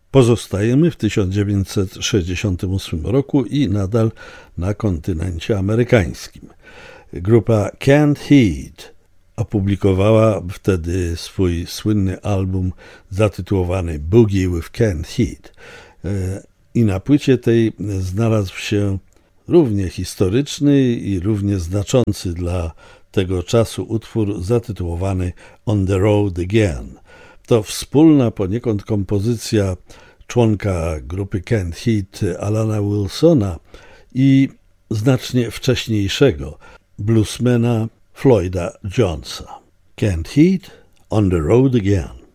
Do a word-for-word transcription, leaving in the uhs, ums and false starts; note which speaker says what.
Speaker 1: Pozostajemy w tysiąc dziewięćset sześćdziesiątym ósmym roku i nadal na kontynencie amerykańskim. Grupa Canned Heat opublikowała wtedy swój słynny album zatytułowany Boogie with Canned Heat. I na płycie tej znalazł się równie historyczny i równie znaczący dla tego czasu utwór zatytułowany On the Road Again. To wspólna poniekąd kompozycja członka grupy Canned Heat Alana Wilsona i znacznie wcześniejszego bluesmana Floyda Jonesa. Canned Heat, On the Road Again.